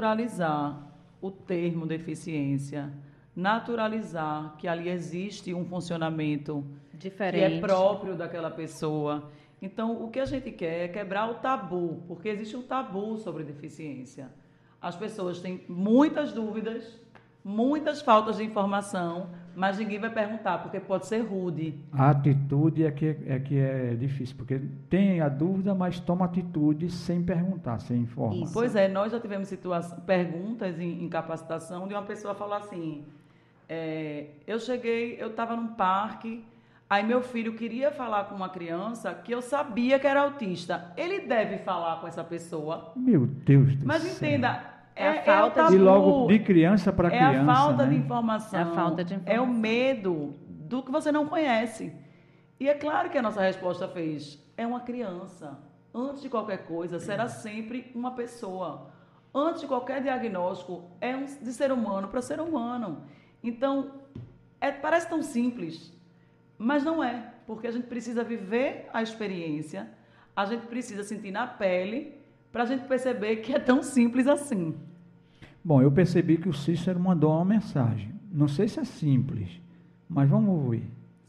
naturalizar o termo deficiência, naturalizar que ali existe um funcionamento diferente, que é próprio daquela pessoa. Então, o que a gente quer é quebrar o tabu, porque existe um tabu sobre deficiência. As pessoas têm muitas dúvidas, muitas faltas de informação, mas ninguém vai perguntar, porque pode ser rude. A atitude é que é difícil, porque tem a dúvida, mas toma atitude sem perguntar, sem informar. Isso. Pois é, nós já tivemos perguntas em capacitação de uma pessoa falar assim, eu estava num parque, aí meu filho queria falar com uma criança que eu sabia que era autista. Ele deve falar com essa pessoa. Meu Deus do céu. Mas entenda, É a falta o tabu, e logo de criança para criança, é a falta né? de informação, É a falta de informação. é o medo do que você não conhece. E é claro que a nossa resposta fez, é uma criança. Antes de qualquer coisa, será sempre uma pessoa. Antes de qualquer diagnóstico, de ser humano para ser humano. Então, parece tão simples, mas não é, porque a gente precisa viver a experiência, a gente precisa sentir na pele, para a gente perceber que é tão simples assim. Bom, eu percebi que o Cícero mandou uma mensagem. Não sei se é simples, mas vamos ouvir.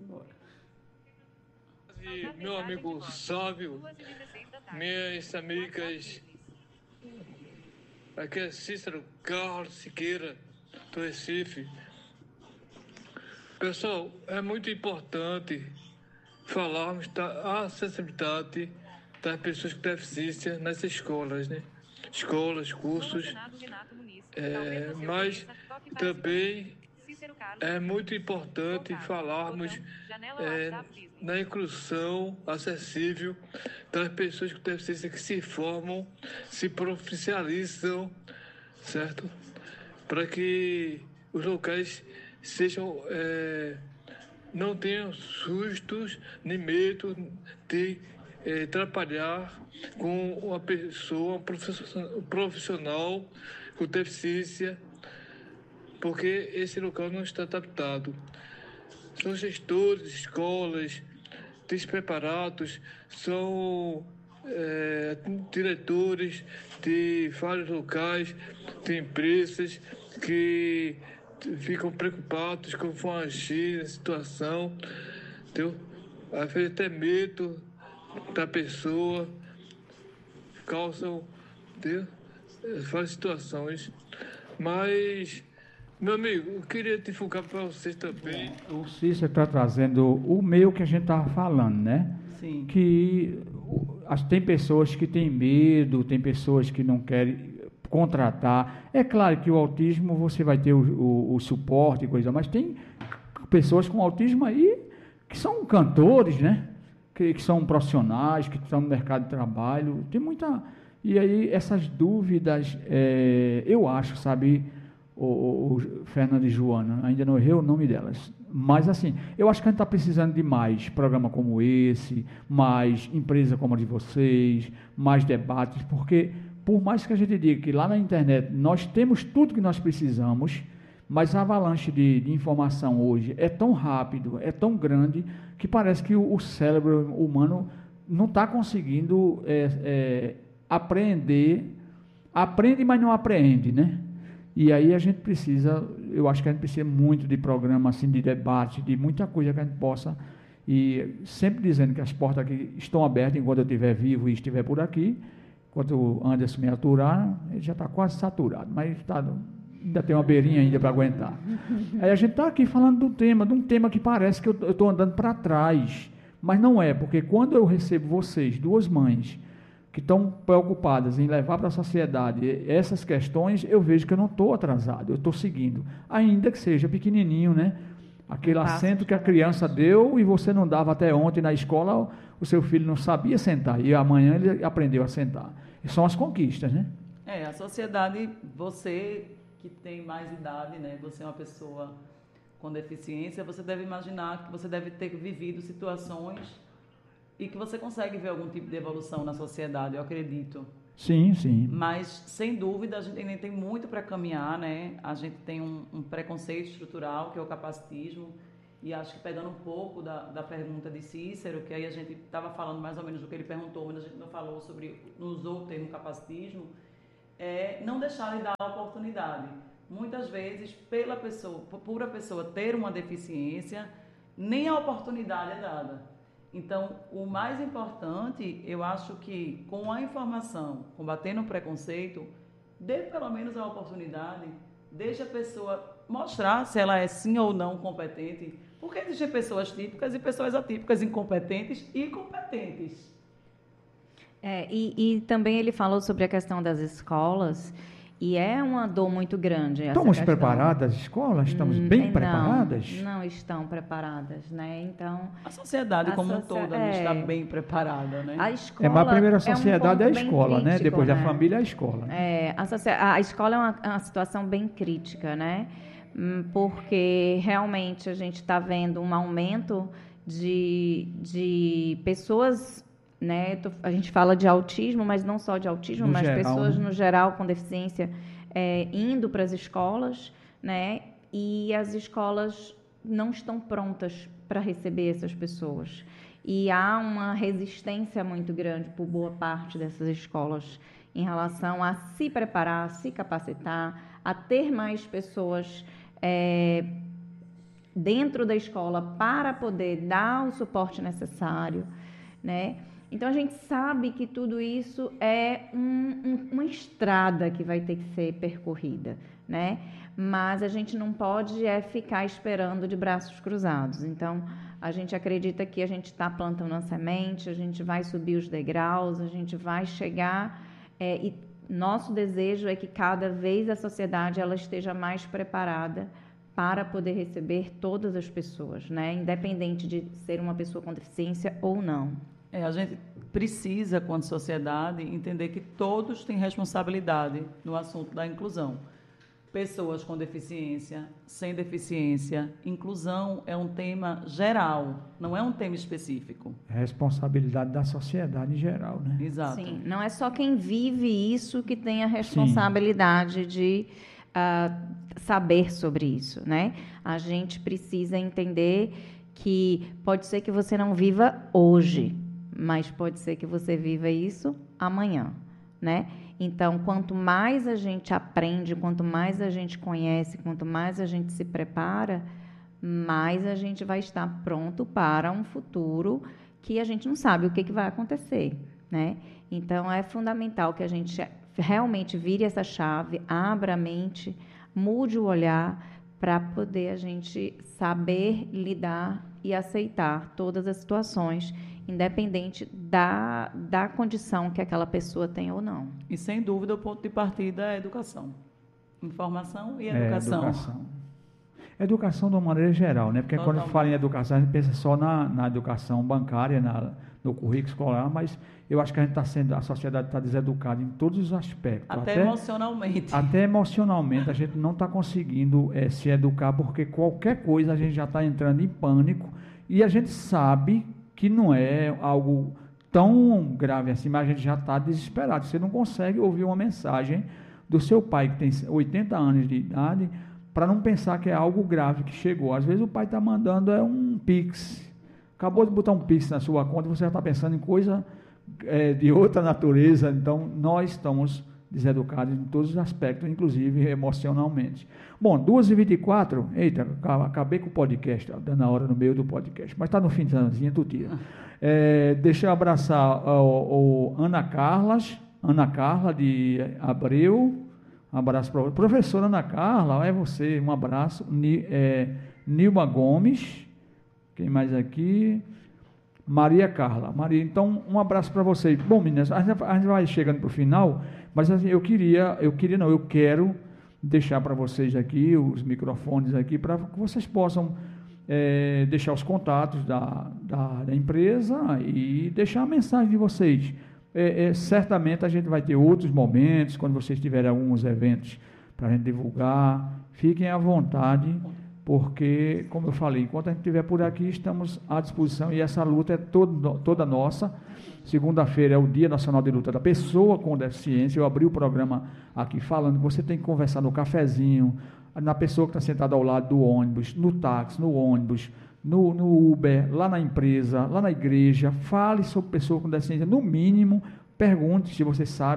E meu amigo Sávio, minhas amigas, aqui é Cícero Carlos Siqueira, do Recife. Pessoal, é muito importante falarmos da acessibilidade das pessoas com deficiência nas escolas, né? Escolas, cursos, mas também é muito importante falarmos na inclusão acessível das pessoas com deficiência que se formam, se profissionalizam, certo? Para que os locais sejam, não tenham sustos nem medo de trabalhar com uma pessoa, um profissional com deficiência, porque esse local não está adaptado. São gestores de escolas despreparados, são diretores de vários locais, de empresas que ficam preocupados como vão agir na situação, entendeu? Às vezes até medo da pessoa, causam várias situações. Mas, meu amigo, eu queria divulgar para vocês também. O Cícero está trazendo o meio que a gente estava falando, né? Sim. Que tem pessoas que têm medo, tem pessoas que não querem contratar. É claro que o autismo você vai ter o suporte e coisa, mas tem pessoas com autismo aí que são cantores, né? Que são profissionais, que estão no mercado de trabalho. Tem muita... E aí essas dúvidas, eu acho, sabe, o Fernando e Joana, ainda não errei o nome delas, mas assim, eu acho que a gente está precisando de mais programa como esse, mais empresa como a de vocês, mais debates, porque por mais que a gente diga que lá na internet nós temos tudo que nós precisamos, mas a avalanche de informação hoje é tão rápido, é tão grande, que parece que o cérebro humano não está conseguindo apreender, aprende, mas não apreende, né? E aí a gente precisa, eu acho que a gente precisa muito de programa, assim, de debate, de muita coisa que a gente possa, e sempre dizendo que as portas aqui estão abertas enquanto eu estiver vivo e estiver por aqui. Enquanto o Anderson me aturar, ele já está quase saturado, mas ainda tem uma beirinha ainda para aguentar. Aí a gente está aqui falando de um tema que parece que eu estou andando para trás, mas não é, porque quando eu recebo vocês, duas mães, que estão preocupadas em levar para a sociedade essas questões, eu vejo que eu não estou atrasado, eu estou seguindo, ainda que seja pequenininho, né? Aquele assento que a criança deu e você não dava até ontem na escola, o seu filho não sabia sentar, e amanhã ele aprendeu a sentar. E são as conquistas, né? A sociedade, você que tem mais idade, né? Você é uma pessoa com deficiência, você deve imaginar que você deve ter vivido situações e que você consegue ver algum tipo de evolução na sociedade, eu acredito. Sim, sim. Mas, sem dúvida, a gente ainda tem muito para caminhar, né? A gente tem um preconceito estrutural, que é o capacitismo, e acho que pegando um pouco da pergunta de Cícero, que aí a gente estava falando mais ou menos do que ele perguntou, mas a gente não falou não usou o termo capacitismo, é não deixar de dar a oportunidade. Muitas vezes, por a pessoa ter uma deficiência, nem a oportunidade é dada. Então, o mais importante, eu acho que com a informação, combatendo o preconceito, dê pelo menos a oportunidade, deixe a pessoa mostrar se ela é sim ou não competente, porque existem pessoas típicas e pessoas atípicas, incompetentes e competentes. E também ele falou sobre a questão das escolas, e é uma dor muito grande. Estamos preparadas, as escolas? Estamos bem preparadas? Não estão preparadas, né? Então, a sociedade como um todo não está bem preparada, né? A escola mas a primeira sociedade é a escola, crítico, né? Depois né? da família, é a escola. A escola é uma situação bem crítica, né? Porque realmente a gente está vendo um aumento de pessoas, né? A gente fala de autismo, mas não só de autismo, mas geral, pessoas, né? No geral com deficiência indo para as escolas, né? E as escolas não estão prontas para receber essas pessoas. E há uma resistência muito grande por boa parte dessas escolas em relação a se preparar, a se capacitar, a ter mais pessoas dentro da escola para poder dar o suporte necessário, né? Então, a gente sabe que tudo isso é uma estrada que vai ter que ser percorrida, né? Mas a gente não pode ficar esperando de braços cruzados. Então, a gente acredita que a gente está plantando uma semente, a gente vai subir os degraus, a gente vai chegar e nosso desejo é que cada vez a sociedade ela esteja mais preparada para poder receber todas as pessoas, né? Independente de ser uma pessoa com deficiência ou não. A gente precisa, quanto sociedade, entender que todos têm responsabilidade no assunto da inclusão. Pessoas com deficiência, sem deficiência, inclusão é um tema geral, não é um tema específico. Responsabilidade da sociedade em geral, né? Exato. Sim, não é só quem vive isso que tem a responsabilidade de saber sobre isso, né? A gente precisa entender que pode ser que você não viva hoje, mas pode ser que você viva isso amanhã, né? Então, quanto mais a gente aprende, quanto mais a gente conhece, quanto mais a gente se prepara, mais a gente vai estar pronto para um futuro que a gente não sabe o que vai acontecer, né? Então, é fundamental que a gente realmente vire essa chave, abra a mente, mude o olhar para poder a gente saber lidar e aceitar todas as situações, independente da condição que aquela pessoa tem ou não. E, sem dúvida, o ponto de partida é a educação. Informação e educação. Educação de uma maneira geral, né? Porque Totalmente. Quando fala em educação, a gente pensa só na educação bancária, no currículo escolar, mas eu acho que a sociedade está deseducada em todos os aspectos. Até emocionalmente. Até emocionalmente, a gente não está conseguindo se educar, porque qualquer coisa a gente já está entrando em pânico, e a gente sabe que não é algo tão grave assim, mas a gente já está desesperado. Você não consegue ouvir uma mensagem do seu pai, que tem 80 anos de idade, para não pensar que é algo grave que chegou. Às vezes o pai está mandando um Pix. Acabou de botar um Pix na sua conta, você já está pensando em coisa de outra natureza. Então, nós estamos deseducados em todos os aspectos, inclusive emocionalmente. Bom, 2h24, eita, acabei com o podcast, dando a hora no meio do podcast, mas está no finzinho, tu tira. Deixa eu abraçar Ana Carla de Abreu, um abraço para a professora Ana Carla, é você, um abraço. Nilma Gomes, quem mais aqui? Maria Carla. Então, um abraço para vocês. Bom, meninas, a gente vai chegando para o final, mas assim, eu quero deixar para vocês aqui, os microfones aqui, para que vocês possam deixar os contatos da empresa e deixar a mensagem de vocês. Certamente a gente vai ter outros momentos, quando vocês tiverem alguns eventos para a gente divulgar, fiquem à vontade, porque, como eu falei, enquanto a gente estiver por aqui, estamos à disposição, e essa luta é toda nossa. Segunda-feira é o Dia Nacional de Luta da Pessoa com Deficiência. Eu abri o programa aqui falando que você tem que conversar no cafezinho, na pessoa que está sentada ao lado do ônibus, no táxi, no ônibus, no Uber, lá na empresa, lá na igreja. Fale sobre pessoa com deficiência, no mínimo, pergunte se você sabe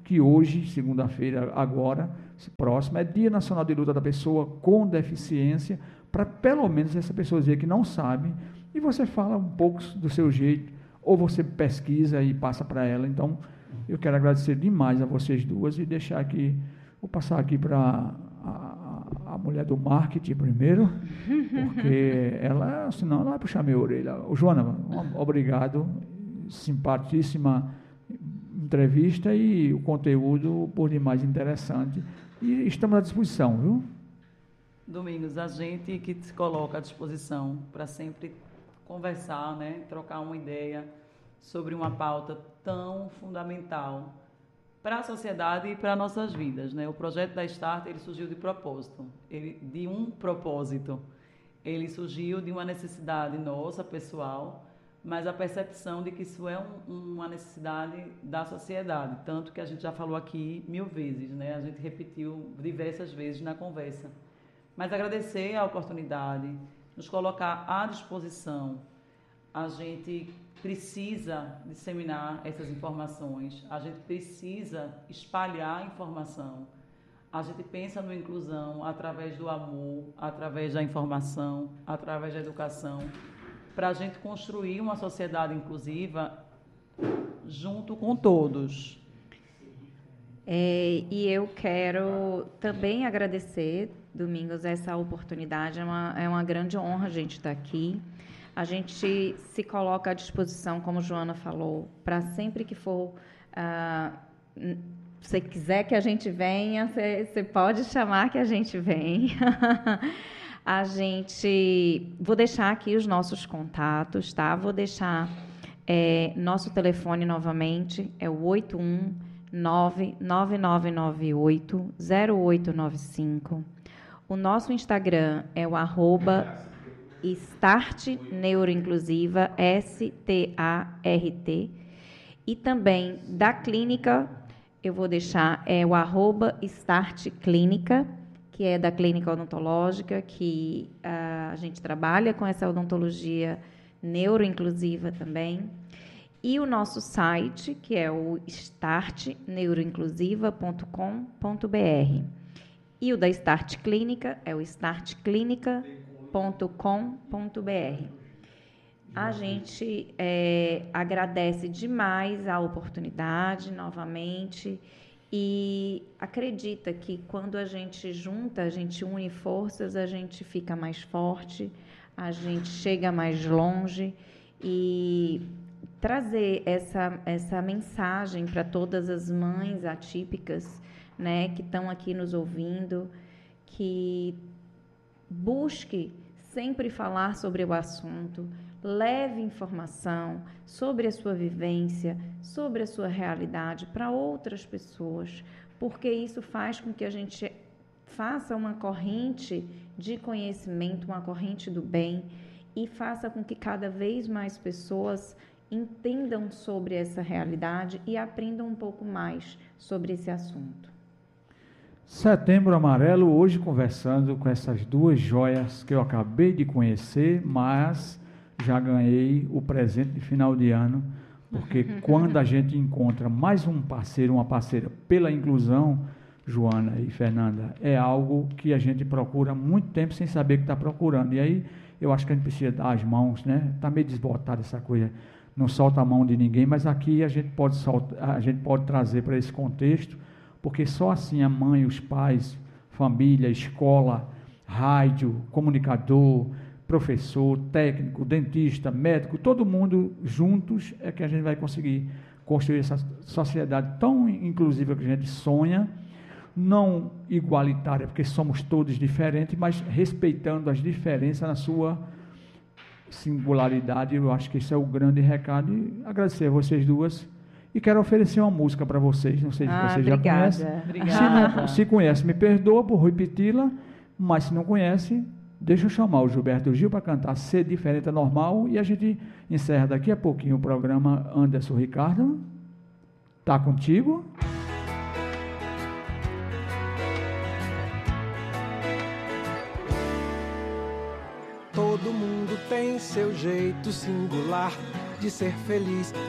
que hoje, segunda-feira, agora, próxima, é Dia Nacional de Luta da Pessoa com Deficiência, para pelo menos essa pessoa dizer que não sabe, e você fala um pouco do seu jeito, ou você pesquisa e passa para ela. Então, eu quero agradecer demais a vocês duas e deixar aqui, vou passar aqui para a mulher do marketing primeiro, porque ela, senão ela vai puxar minha orelha. Joana, obrigado, simpaticíssima entrevista e o conteúdo por demais interessante. E estamos à disposição, viu? Domingos, a gente que se coloca à disposição para sempre conversar, né, trocar uma ideia sobre uma pauta tão fundamental para a sociedade e para nossas vidas, né? O projeto da Start, ele surgiu de propósito, de um propósito. Ele surgiu de uma necessidade nossa, pessoal, mas a percepção de que isso é uma necessidade da sociedade, tanto que a gente já falou aqui 1000 vezes, né? A gente repetiu diversas vezes na conversa. Mas agradecer a oportunidade, nos colocar à disposição. A gente precisa disseminar essas informações, a gente precisa espalhar a informação. A gente pensa na inclusão através do amor, através da informação, através da educação, para a gente construir uma sociedade inclusiva junto com todos. E eu quero também agradecer, Domingos, essa oportunidade. É uma grande honra a gente estar aqui. A gente se coloca à disposição, como Joana falou, para sempre que for, você quiser que a gente venha, você pode chamar que a gente vem. Vou deixar aqui os nossos contatos, tá? Vou deixar nosso telefone novamente, é o 819-9998-0895. O nosso Instagram é o @Start Neuroinclusiva, START. E também da clínica, eu vou deixar o @Start Clínica, que é da clínica odontológica, que a gente trabalha com essa odontologia neuroinclusiva também. E o nosso site, que é o startneuroinclusiva.com.br. E o da Start Clínica é o startclinica.com.br. A gente agradece demais a oportunidade, novamente, e acredita que quando a gente junta, a gente une forças, a gente fica mais forte, a gente chega mais longe, e trazer essa mensagem para todas as mães atípicas, né, que estão aqui nos ouvindo, que busque sempre falar sobre o assunto, leve informação sobre a sua vivência, sobre a sua realidade para outras pessoas, porque isso faz com que a gente faça uma corrente de conhecimento, uma corrente do bem, e faça com que cada vez mais pessoas entendam sobre essa realidade e aprendam um pouco mais sobre esse assunto. Setembro Amarelo, hoje conversando com essas duas joias que eu acabei de conhecer, mas já ganhei o presente de final de ano, porque quando a gente encontra mais um parceiro, uma parceira pela inclusão, Joana e Fernanda, é algo que a gente procura há muito tempo sem saber que está procurando. E aí eu acho que a gente precisa dar as mãos, né? Está meio desbotada essa coisa, não solta a mão de ninguém, mas aqui a gente pode trazer para esse contexto, porque só assim a mãe, os pais, família, escola, rádio, comunicador, professor, técnico, dentista, médico, todo mundo juntos é que a gente vai conseguir construir essa sociedade tão inclusiva que a gente sonha, não igualitária, porque somos todos diferentes, mas respeitando as diferenças na sua singularidade. Eu acho que esse é o grande recado, e agradecer a vocês duas. E quero oferecer uma música para vocês, não sei se vocês já conhecem. Se conhece, me perdoa por repeti-la, mas se não conhece, deixa eu chamar o Gilberto Gil para cantar Ser Diferente é Normal, e a gente encerra daqui a pouquinho o programa. Anderson Ricardo, tá contigo? Todo mundo tem seu jeito singular de ser feliz.